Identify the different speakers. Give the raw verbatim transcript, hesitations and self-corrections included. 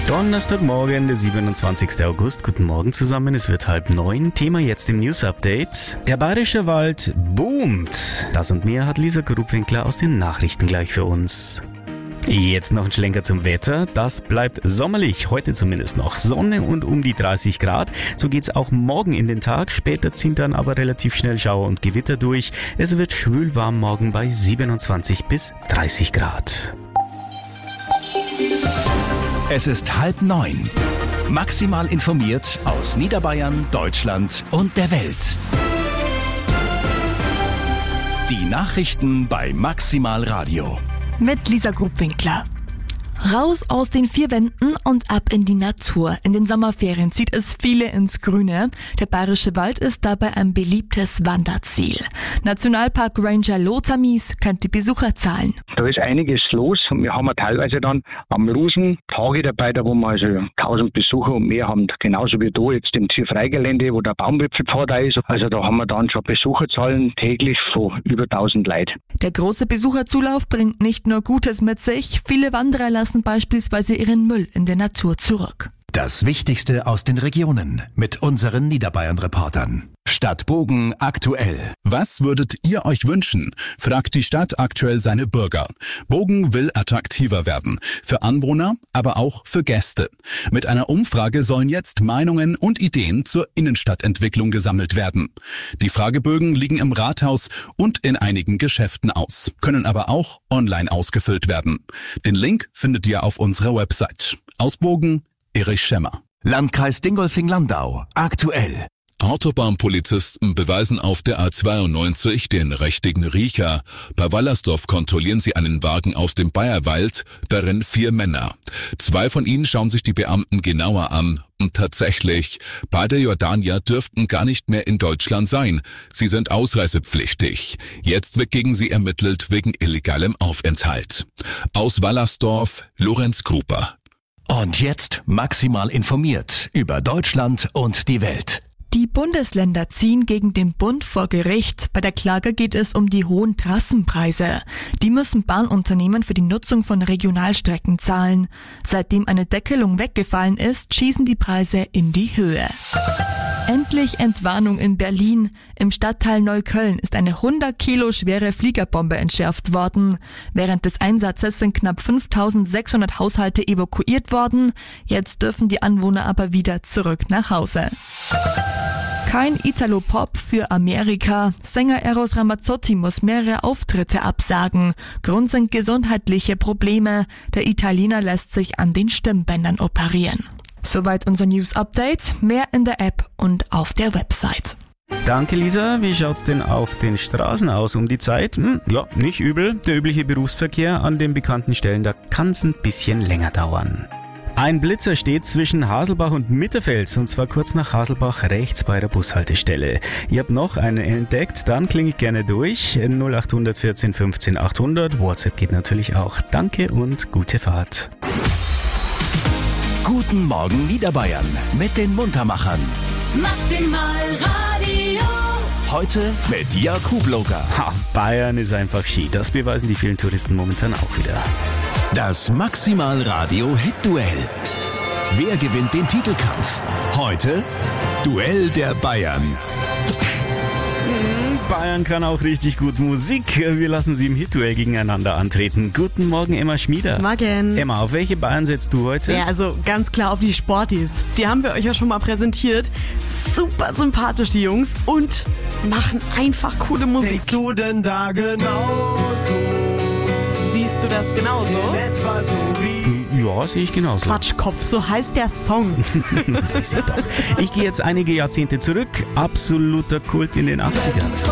Speaker 1: Donnerstagmorgen, der siebenundzwanzigster August. Guten Morgen zusammen, es wird halb neun. Thema jetzt im News-Update. Der bayerische Wald boomt. Das und mehr hat Lisa Grubwinkler aus den Nachrichten gleich für uns. Jetzt noch ein Schlenker zum Wetter. Das bleibt sommerlich, heute zumindest noch. Sonne und um die dreißig Grad. So geht's auch morgen in den Tag. Später ziehen dann aber relativ schnell Schauer und Gewitter durch. Es wird schwül warm morgen bei siebenundzwanzig bis dreißig Grad.
Speaker 2: Es ist halb neun. Maximal informiert aus Niederbayern, Deutschland und der Welt. Die Nachrichten bei Maximal Radio.
Speaker 3: Mit Lisa Grubwinkler. Raus aus den vier Wänden und ab in die Natur. In den Sommerferien zieht es viele ins Grüne. Der Bayerische Wald ist dabei ein beliebtes Wanderziel. Nationalpark Ranger Lothar Mies kennt die Besucherzahlen.
Speaker 4: Da ist einiges los. Wir haben teilweise dann am Lusen Tage dabei, da wo wir also tausend Besucher und mehr haben. Genauso wie da jetzt im Tierfreigelände, wo der Baumwipfelpfad da ist. Also da haben wir dann schon Besucherzahlen täglich von über tausend Leuten.
Speaker 3: Der große Besucherzulauf bringt nicht nur Gutes mit sich. Viele Wanderer lassen beispielsweise ihren Müll in der Natur zurück.
Speaker 2: Das Wichtigste aus den Regionen mit unseren Niederbayern-Reportern. Stadt Bogen aktuell.
Speaker 5: Was würdet ihr euch wünschen? Fragt die Stadt aktuell seine Bürger. Bogen will attraktiver werden. Für Anwohner, aber auch für Gäste. Mit einer Umfrage sollen jetzt Meinungen und Ideen zur Innenstadtentwicklung gesammelt werden. Die Fragebögen liegen im Rathaus und in einigen Geschäften aus, können aber auch online ausgefüllt werden. Den Link findet ihr auf unserer Website. Aus Bogen, Erich Schemmer.
Speaker 2: Landkreis Dingolfing-Landau aktuell.
Speaker 6: Autobahnpolizisten beweisen auf der A zweiundneunzig den richtigen Riecher. Bei Wallersdorf kontrollieren sie einen Wagen aus dem Bayerwald, darin vier Männer. Zwei von ihnen schauen sich die Beamten genauer an. Und tatsächlich, beide Jordanier dürften gar nicht mehr in Deutschland sein. Sie sind ausreisepflichtig. Jetzt wird gegen sie ermittelt wegen illegalem Aufenthalt. Aus Wallersdorf, Lorenz Kruper.
Speaker 2: Und jetzt maximal informiert über Deutschland und die Welt.
Speaker 3: Die Bundesländer ziehen gegen den Bund vor Gericht. Bei der Klage geht es um die hohen Trassenpreise. Die müssen Bahnunternehmen für die Nutzung von Regionalstrecken zahlen. Seitdem eine Deckelung weggefallen ist, schießen die Preise in die Höhe. Endlich Entwarnung in Berlin. Im Stadtteil Neukölln ist eine hundert Kilo schwere Fliegerbombe entschärft worden. Während des Einsatzes sind knapp fünftausendsechshundert Haushalte evakuiert worden. Jetzt dürfen die Anwohner aber wieder zurück nach Hause. Kein Italo-Pop für Amerika. Sänger Eros Ramazzotti muss mehrere Auftritte absagen. Grund sind gesundheitliche Probleme. Der Italiener lässt sich an den Stimmbändern operieren. Soweit unser News-Update. Mehr in der App und auf der Website.
Speaker 1: Danke, Lisa. Wie schaut's denn auf den Straßen aus um die Zeit? Hm, ja, nicht übel. Der übliche Berufsverkehr an den bekannten Stellen, da kann's ein bisschen länger dauern. Ein Blitzer steht zwischen Haselbach und Mitterfels, und zwar kurz nach Haselbach rechts bei der Bushaltestelle. Ihr habt noch einen entdeckt, dann klingelt gerne durch. null acht eins vier eins fünfzehn achthundert. WhatsApp geht natürlich auch. Danke und gute Fahrt.
Speaker 2: Guten Morgen Niederbayern mit den Muntermachern.
Speaker 7: Maximal Radio.
Speaker 2: Heute mit Jakub Loger.
Speaker 1: Ha, Bayern ist einfach Ski. Das beweisen die vielen Touristen momentan auch wieder.
Speaker 2: Das Maximal Radio Hit Duell. Wer gewinnt den Titelkampf? Heute Duell der Bayern.
Speaker 1: Bayern kann auch richtig gut Musik. Wir lassen sie im Hit-Duell gegeneinander antreten. Guten Morgen, Emma Schmieder.
Speaker 8: Morgen.
Speaker 1: Emma, auf welche Bayern setzt du heute?
Speaker 8: Ja, also ganz klar auf die Sportis. Die haben wir euch ja schon mal präsentiert. Super sympathisch, die Jungs. Und machen einfach coole Musik.
Speaker 9: Denkst du denn da genauso?
Speaker 8: Siehst du das genauso?
Speaker 9: In etwa so wie...
Speaker 1: Ja, sehe ich genauso.
Speaker 8: Quatschkopf, so heißt der Song.
Speaker 1: Weiß ich doch. Ich gehe jetzt einige Jahrzehnte zurück. Absoluter Kult in den achtzigern.